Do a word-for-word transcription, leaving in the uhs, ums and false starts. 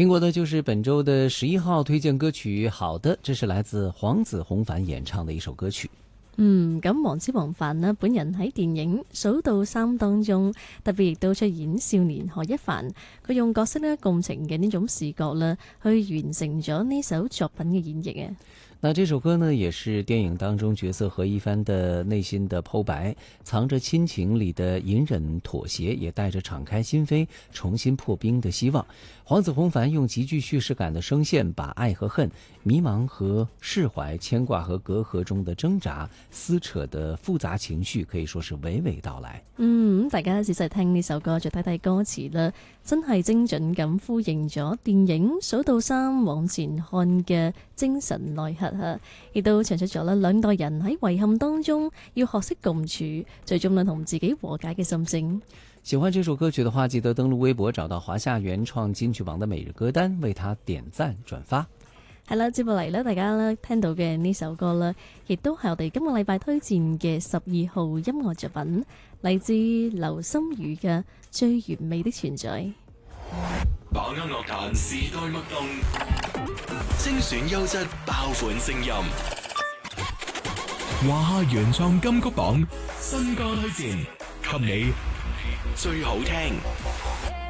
听过的就是本周的十一號推薦歌曲。好的，這是來自黃子弘凡演唱的一首歌曲。 嗯，咁黃子弘凡呢，本人喺電影《數到三》當中，特別亦都出演少年何一凡，佢用角色呢共情嘅呢種視覺啦，去完成咗呢首作品嘅演繹啊。 那這首歌呢，也是電影當中角色何一帆的內心的剖白，藏着親情裏的隱忍妥協，也帶着敞開心扉重新破冰的希望。黃子弘凡用極具敘事感的聲線，把愛和恨、迷茫和釋懷、牽掛和隔閡中的掙扎、撕扯的複雜情緒，可以說是娓娓道來。 嗯，大家仔細聽呢首歌，再睇睇歌詞啦，真係精準咁呼應咗電影《數到三》往前看嘅精神內核吓，亦都唱出咗啦兩代人喺遺憾當中要學識共處，最終呢同自己和解嘅心聲。 喜歡這首歌曲的話，記得登錄微博找到華夏原創金曲網的每日歌單，為他點讚轉發。 係啦，接落嚟呢，大家呢聽到嘅呢首歌啦，亦都係我哋今個禮拜推薦嘅十二號音樂作品，嚟自劉心宇嘅《最完美的存在》。 把握樂壇時代脈動，精選優質爆款聲音。華夏原創金曲榜新歌推薦，給你最好聽。